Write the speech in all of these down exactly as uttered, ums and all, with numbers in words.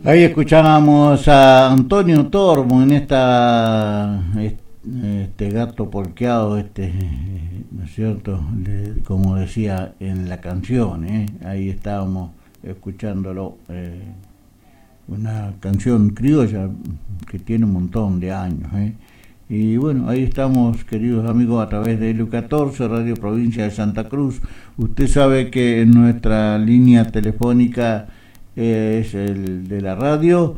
Ahí escuchábamos a Antonio Tormo en esta este gato polqueado, este, ¿no es cierto? De, como decía en la canción, ¿eh? Ahí estábamos escuchándolo, eh, una canción criolla que tiene un montón de años, ¿eh? Y bueno, ahí estamos, queridos amigos, a través de L U catorce, Radio Provincia de Santa Cruz. Usted sabe que en nuestra línea telefónica eh, es el de la radio,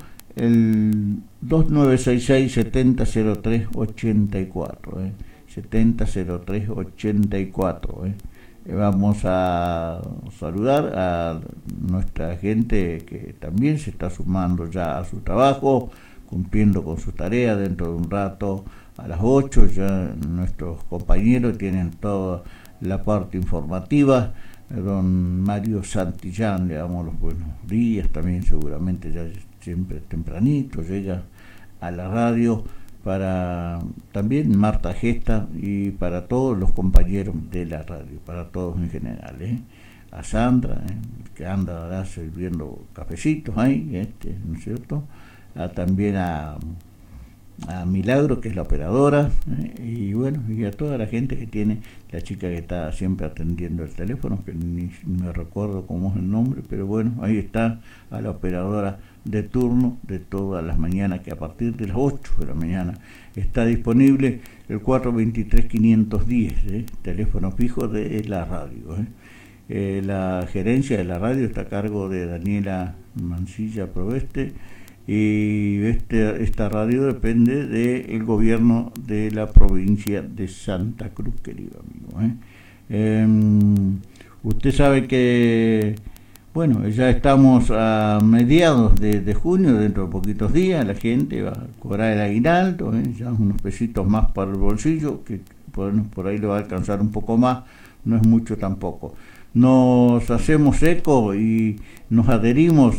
el dos nueve seis seis, siete cero cero tres, ocho cuatro, eh, siete cero cero tres, ocho cuatro. Eh. Vamos a saludar a nuestra gente que también se está sumando ya a su trabajo, cumpliendo con sus tareas. Dentro de un rato, a las ocho, ya nuestros compañeros tienen toda la parte informativa. Don Mario Santillán, le damos los buenos días, también seguramente ya siempre tempranito llega a la radio, para también Marta Gesta y para todos los compañeros de la radio, para todos en general, ¿eh? A Sandra, ¿eh? que anda ahora sirviendo cafecitos ahí, este, ¿no es cierto? A, también a, a Milagro, que es la operadora, ¿eh? y bueno, y a toda la gente que tiene, la chica que está siempre atendiendo el teléfono, que ni me recuerdo cómo es el nombre, pero bueno, ahí está, a la operadora de turno de todas las mañanas, que a partir de las ocho de la mañana está disponible el cuatro dos tres, cinco uno cero, ¿eh? teléfono fijo de la radio, ¿eh? Eh, la gerencia de la radio está a cargo de Daniela Mancilla Proveste, y este, esta radio depende del gobierno de la provincia de Santa Cruz, querido amigo, ¿eh? Eh, usted sabe que, bueno, ya estamos a mediados de, de junio, dentro de poquitos días la gente va a cobrar el aguinaldo, ¿eh? ya unos pesitos más para el bolsillo, que bueno, por ahí le va a alcanzar un poco más, no es mucho tampoco. Nos hacemos eco y nos adherimos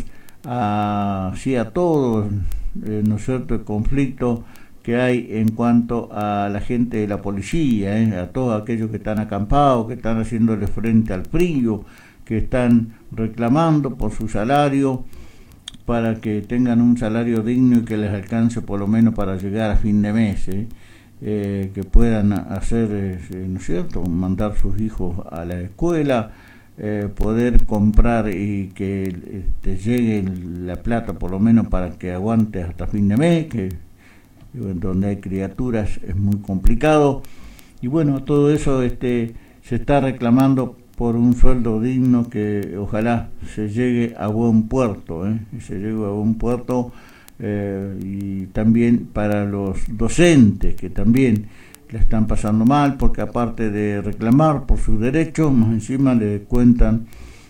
a, sí, a todo, eh, ¿no es cierto?, el conflicto que hay en cuanto a la gente de la policía, ¿eh? a todos aquellos que están acampados, que están haciéndole frente al frío, que están reclamando por su salario, para que tengan un salario digno y que les alcance por lo menos para llegar a fin de mes, ¿eh? Eh, que puedan hacer, eh, ¿no es cierto?, mandar sus hijos a la escuela, eh, poder comprar y que este, llegue la plata por lo menos para que aguante hasta fin de mes, que donde hay criaturas es muy complicado. Y bueno, todo eso este, se está reclamando por un sueldo digno que ojalá se llegue a buen puerto, ¿eh? se llegue a buen puerto, eh, y también para los docentes, que también la están pasando mal, porque aparte de reclamar por sus derechos, más encima le cuentan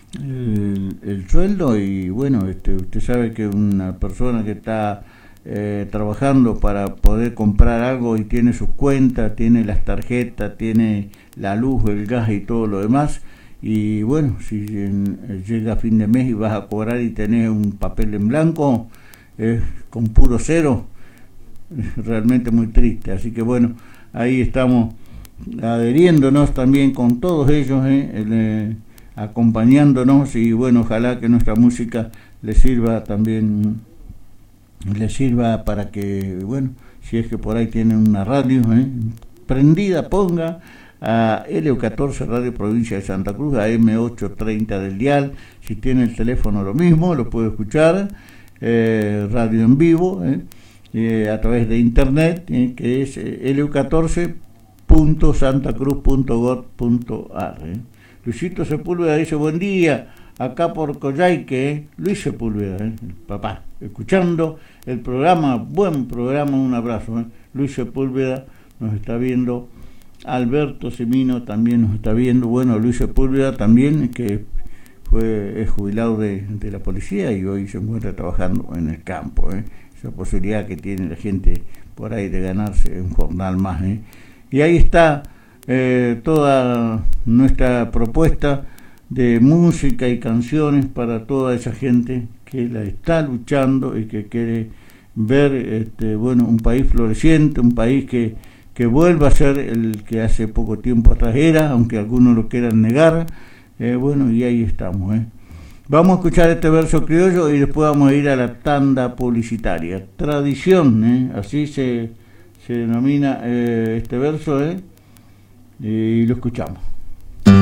el, el sueldo. Y bueno, este, usted sabe que una persona que está eh, trabajando para poder comprar algo y tiene sus cuentas, tiene las tarjetas, tiene la luz, el gas y todo lo demás, y bueno, si en, llega a fin de mes y vas a cobrar y tenés un papel en blanco, eh, con puro cero, es realmente muy triste. Así que bueno, ahí estamos adheriéndonos también con todos ellos, eh, el, eh, acompañándonos, y bueno, ojalá que nuestra música les sirva también, les sirva para que, bueno, si es que por ahí tienen una radio eh, prendida, ponga a L U catorce, Radio Provincia de Santa Cruz, a M ochocientos treinta del dial. Si tiene el teléfono lo mismo, lo puede escuchar, eh, radio en vivo, eh, eh, a través de internet, eh, que es eh, L U catorce punto santa cruz punto gov punto ar. Eh. Luisito Sepúlveda dice: buen día, acá por Coyhaique, eh. Luis Sepúlveda, eh, el papá, escuchando el programa, buen programa, un abrazo. Eh. Luis Sepúlveda nos está viendo. Alberto Semino también nos está viendo. Bueno, Luis Sepúlveda también, que fue es jubilado de, de la policía y hoy se encuentra trabajando en el campo, ¿eh? Esa posibilidad que tiene la gente por ahí de ganarse un jornal más, ¿eh? Y ahí está eh, toda nuestra propuesta de música y canciones para toda esa gente que la está luchando y que quiere ver este, bueno, un país floreciente, un país que que vuelva a ser el que hace poco tiempo atrás era, aunque algunos lo quieran negar. Eh, bueno, y ahí estamos, ¿eh? Vamos a escuchar este verso criollo y después vamos a ir a la tanda publicitaria. Tradición, ¿eh? Así se, se denomina eh, este verso, ¿eh? Y lo escuchamos.